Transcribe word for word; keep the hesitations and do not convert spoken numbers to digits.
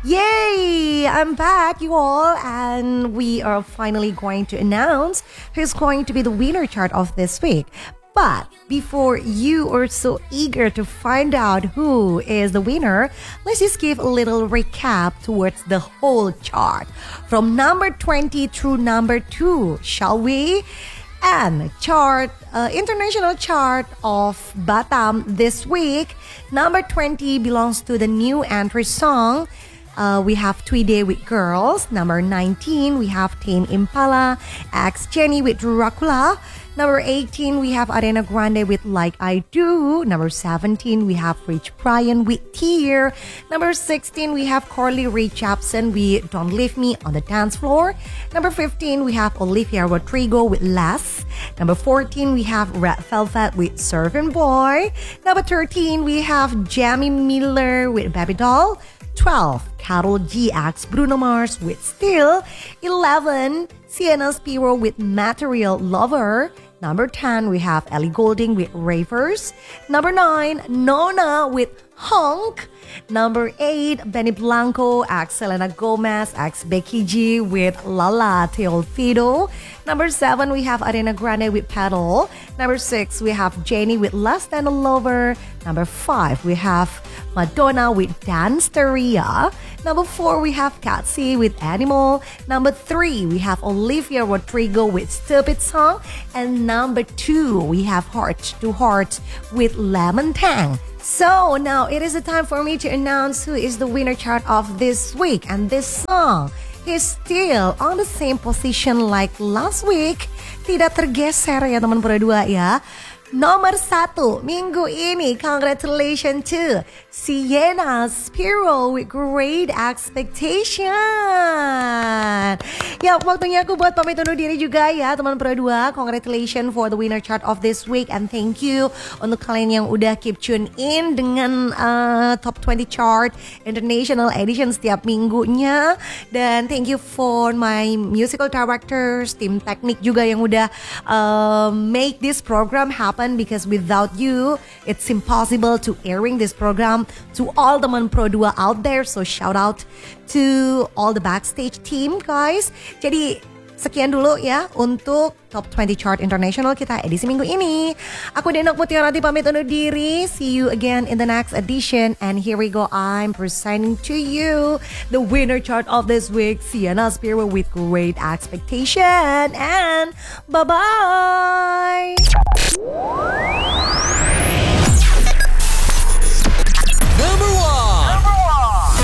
Yay! I'm back, you all, and we are finally going to announce who's going to be the winner chart of this week. But before you are so eager to find out who is the winner, let's just give a little recap towards the whole chart. From number twenty through number two, shall we? And chart, uh, international chart of Batam this week, number twenty belongs to the new entry song. Uh, we have Tweede with Girls. Number nineteen, we have Tame Impala, X Jenny with Dracula. Number eighteen, we have Ariana Grande with Like I Do. Number seventeen, we have Rich Brian with Tear. Number sixteen, we have Carly Rae Jepsen with Don't Leave Me on the Dance Floor. Number fifteen, we have Olivia Rodrigo with Less. Number fourteen, we have Red Velvet with Servant Boy. Number thirteen, we have Jamie Miller with Baby Doll. twelve, Karol G X Bruno Mars with Still. eleven, Sienna Spiro with Material Lover. Number ten, we have Ellie Goulding with Ravers. Number nine, Nona with Honk. Number eight, Benny Blanco x Selena Gomez x Becky G with Lala Teolfido. Number seven, we have Ariana Grande with Pedal. Number six, we have Janie with Less Than a Lover. Number five, we have Madonna with Danceteria. Number four, we have Katsy with Animal. Number three, we have Olivia Rodrigo with Stupid Song. And number two, we have Heart to Heart with Lemon Tang. So now it is the time for me to announce who is the winner chart of this week. And this song is still on the same position like last week. Tidak tergeser ya teman Pro dua ya. Nomor satu minggu ini, congratulations to Sienna Spiro with Great Expectation. Ya, waktunya aku buat pamit undur diri juga ya teman Pro dua. Congratulations for the winner chart of this week, and thank you untuk kalian yang udah keep tune in dengan uh, Top twenty Chart International Edition setiap minggunya. Dan thank you for my musical directors, tim teknik juga yang udah uh, make this program happen. Because without you, it's impossible to airing this program to all the teman Pro dua out there. So shout out to all the backstage team, guys. Jadi sekian dulu ya untuk Top twenty Chart International kita edisi minggu ini. Aku Denok Mutiarati pamit undur diri. See you again in the next edition. And here we go, I'm presenting to you the winner chart of this week, Sienna Spiro with Great Expectation. And bye-bye.